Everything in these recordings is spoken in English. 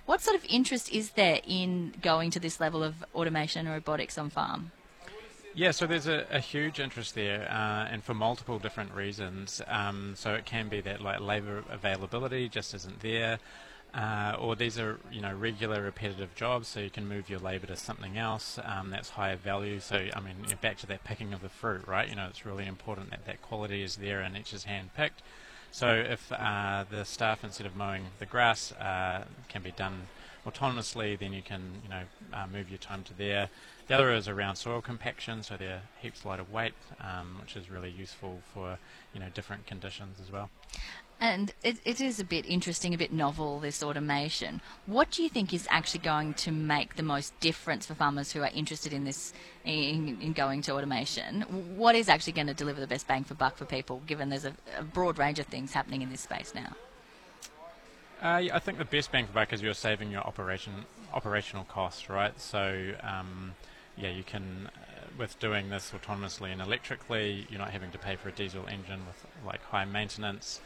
What sort of interest is there in going to this level of automation and robotics on farm? Yeah, so there's a huge interest there, and for multiple different reasons. So it can be that like labour availability just isn't there, or these are regular repetitive jobs, so you can move your labour to something else that's higher value. So I mean, you're back to that picking of the fruit, right? It's really important that that quality is there and each is hand picked. So if the staff, instead of mowing the grass, can be done autonomously, then you can move your time to there. The other is around soil compaction, so they're heaps lighter weight, which is really useful for different conditions as well. And it is a bit interesting, a bit novel, this automation. What do you think is actually going to make the most difference for farmers who are interested in this, in going to automation? What is actually going to deliver the best bang for buck for people, given there's a broad range of things happening in this space now? I think the best bang for buck is you're saving your operational costs, right? So you can, with doing this autonomously and electrically, you're not having to pay for a diesel engine with like high maintenance.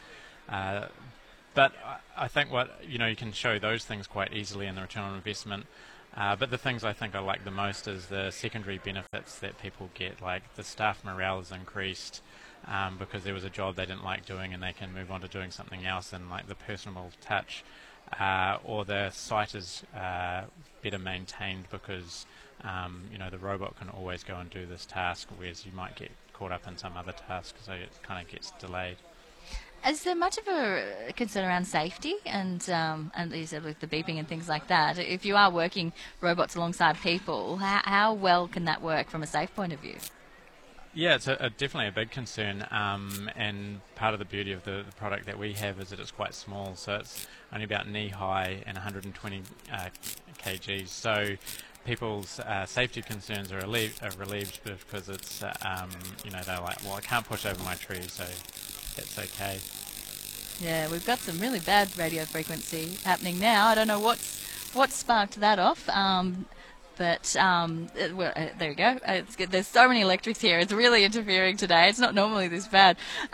But I think you can show those things quite easily in the return on investment. But the things I think I like the most is the secondary benefits that people get, like the staff morale is increased because there was a job they didn't like doing and they can move on to doing something else, and like the personal touch, or the site is better maintained because the robot can always go and do this task, whereas you might get caught up in some other task, so it kind of gets delayed. Is there much of a concern around safety and you said with the beeping and things like that? If you are working robots alongside people, how well can that work from a safe point of view? Yeah, it's definitely a big concern, and part of the beauty of the product that we have is that it's quite small, so it's only about knee high and 120 kgs. So people's safety concerns are relieved because it's they're like, well, I can't push over my tree, so that's okay. Yeah, we've got some really bad radio frequency happening now. I don't know what sparked that off. But there you go. It's good. There's so many electrics here. It's really interfering today. It's not normally this bad.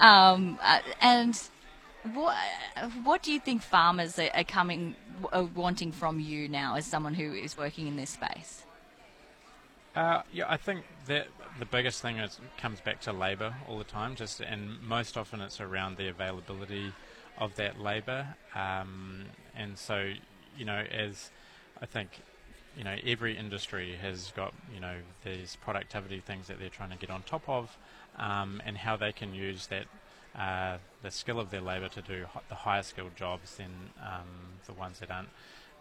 And what do you think farmers are wanting from you now as someone who is working in this space? I think that the biggest thing comes back to labour all the time. And most often it's around the availability of that labour. And so as I think. Every industry has got, these productivity things that they're trying to get on top of, and how they can use that, the skill of their labour to do the higher skilled jobs than the ones that aren't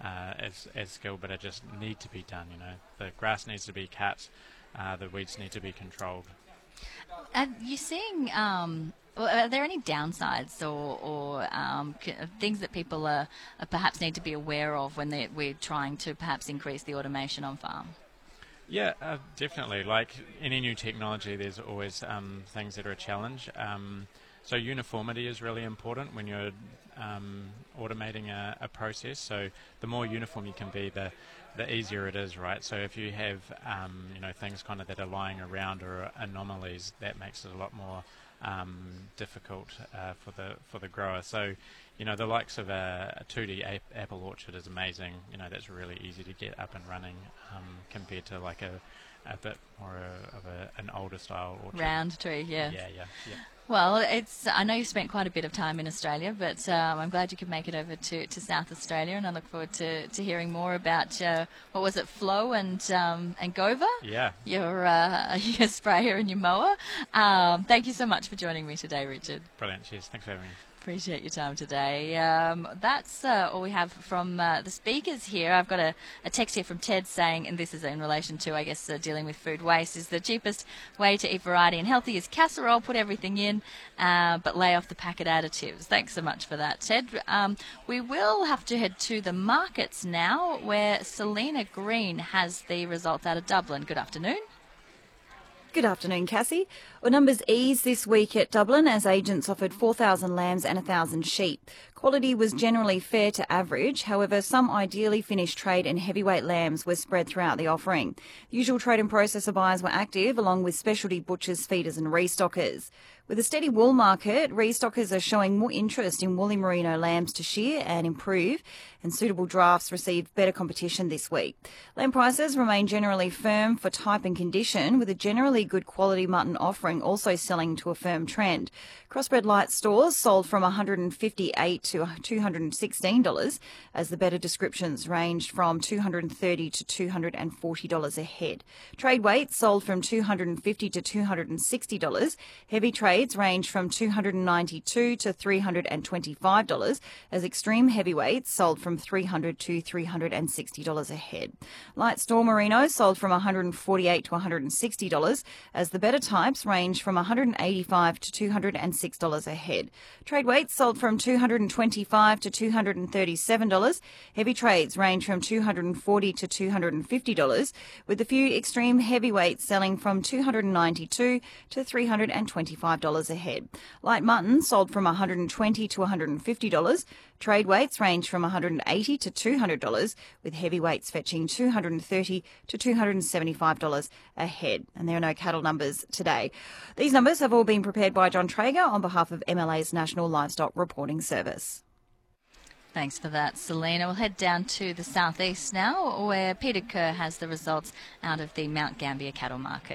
as skilled but just need to be done. The grass needs to be cut, the weeds need to be controlled. Are you seeing... are there any downsides or things that people perhaps need to be aware of when we're trying to perhaps increase the automation on farm? Yeah, definitely. Like any new technology, there's always things that are a challenge. So uniformity is really important when you're automating a process. So the more uniform you can be, the easier it is, right? So if you have things kind of that are lying around or anomalies, that makes it a lot more difficult for the grower. So the likes of a 2D apple orchard is amazing. That's really easy to get up and running compared to like a bit more of an older style orchard. Round tree, yeah. Yeah. Well, I know you've spent quite a bit of time in Australia, but I'm glad you could make it over to South Australia, and I look forward to hearing more about what was it, Flow and Gova? Yeah. Your sprayer and your mower. Thank you so much for joining me today, Richard. Brilliant. Cheers. Thanks for having me. Appreciate your time today. That's all we have from the speakers here. I've got a text here from Ted saying, and this is in relation to, I guess, dealing with food waste, is the cheapest way to eat variety and healthy is casserole, put everything in, but lay off the packet additives. Thanks so much for that, Ted. We will have to head to the markets now, where Selena Green has the results out of Dublin. Good afternoon. Good afternoon, Cassie. Well, numbers eased this week at Dublin as agents offered 4,000 lambs and 1,000 sheep. Quality was generally fair to average. However, some ideally finished trade and heavyweight lambs were spread throughout the offering. The usual trade and processor buyers were active, along with specialty butchers, feeders and restockers. With a steady wool market, restockers are showing more interest in woolly merino lambs to shear and improve, and suitable drafts receive better competition this week. Lamb prices remain generally firm for type and condition, with a generally good quality mutton offering also selling to a firm trend. Crossbred light stores sold from $158 to $216, as the better descriptions ranged from $230 to $240 a head. Trade weights sold from $250 to $260. Heavy trades range from $292 to $325, as extreme heavyweights sold from $300 to $360 a head. Light store merino sold from $148 to $160, as the better types range from $185 to $206 a head. Trade weights sold from $225 to $237. Heavy trades range from $240 to $250, with a few extreme heavyweights selling from $292 to $325 a head. Light mutton sold from $120 to $150. Trade weights range from $180 to $200, with heavyweights fetching $230 to $275 a head. And there are no cattle numbers today. These numbers have all been prepared by John Traeger on behalf of MLA's National Livestock Reporting Service. Thanks for that, Selena. We'll head down to the southeast now, where Peter Kerr has the results out of the Mount Gambier cattle market.